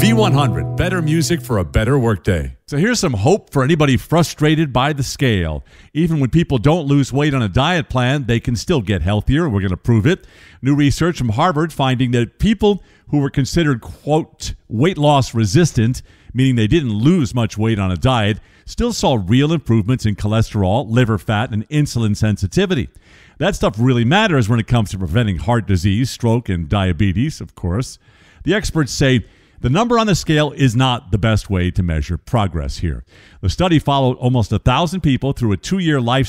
V100, better music for a better workday. So here's some hope for anybody frustrated by the scale. Even when people don't lose weight on a diet plan, they can still get healthier. We're going to prove it. New research from Harvard finding that people who were considered, quote, weight loss resistant, meaning they didn't lose much weight on a diet, still saw real improvements in cholesterol, liver fat, and insulin sensitivity. That stuff really matters when it comes to preventing heart disease, stroke, and diabetes, of course. The experts say the number on the scale is not the best way to measure progress here. The study followed almost 1,000 people through a 2-year life